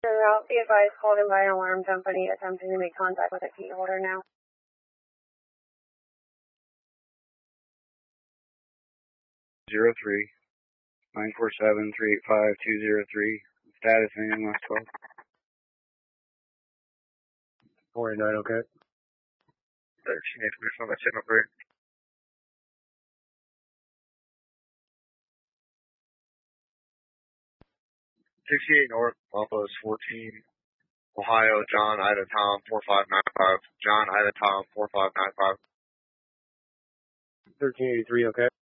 Route, be advised, called in by an alarm company attempting to make contact with a key holder now. 03 947-385-203. Status AM last 12. 49, okay. 13 information on that signal break. 68 North, Buffalo's 14, Ohio, John, Ida, Tom, 4595. John, Ida, Tom, 4595. 1383, okay.